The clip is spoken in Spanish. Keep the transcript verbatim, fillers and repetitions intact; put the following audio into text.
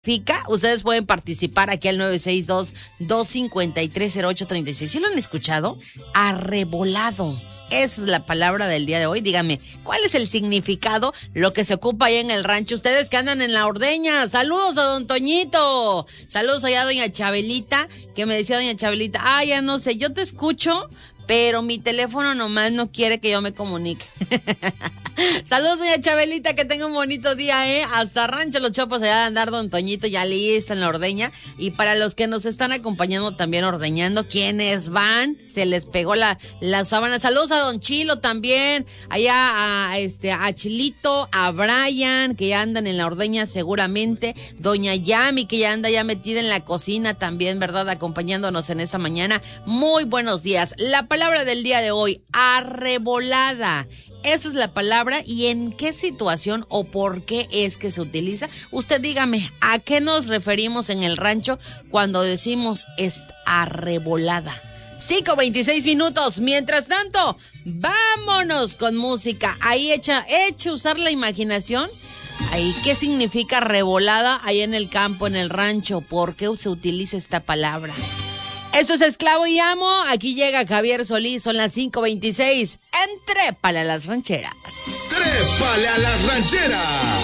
Ustedes pueden participar aquí al nueve seis dos, dos cinco tres, cero ocho tres seis. ¿Sí lo han escuchado? Arrebolado. Esa es la palabra del día de hoy. Dígame, ¿cuál es el significado? Lo que se ocupa allá en el rancho. Ustedes que andan en la ordeña. Saludos a don Toñito. Saludos allá a doña Chabelita, que me decía doña Chabelita, ah, ya no sé, yo te escucho, pero mi teléfono nomás no quiere que yo me comunique. Saludos, doña Chabelita, que tenga un bonito día, ¿eh? Hasta Rancho Los Chopos, allá de andar don Toñito, ya listo en la ordeña. Y para los que nos están acompañando también ordeñando, quienes van, se les pegó la, la sábana. Saludos a don Chilo también, allá a, este, a Chilito, a Brian, que ya andan en la ordeña seguramente. Doña Yami, que ya anda ya metida en la cocina también, ¿verdad? Acompañándonos en esta mañana. Muy buenos días. La palabra del día de hoy, arrebolada. Esa es la palabra. ¿Y en qué situación o por qué es que se utiliza? Usted dígame, ¿a qué nos referimos en el rancho cuando decimos es arrebolada? cinco veintiséis minutos. Mientras tanto, vámonos con música. Ahí echa, eche usar la imaginación. Ahí, ¿qué significa revolada ahí en el campo, en el rancho? ¿Por qué se utiliza esta palabra? Eso es Esclavo y Amo. Aquí llega Javier Solís, son las cinco veintiséis. Entrépale a las rancheras. ¡Trépale a las rancheras!